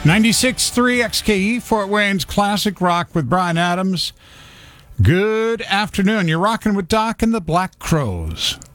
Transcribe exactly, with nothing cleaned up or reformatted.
ninety-six point three X K E, Fort Wayne's Classic Rock with Brian Adams. Good afternoon. You're rocking with Doc and the Black Crows.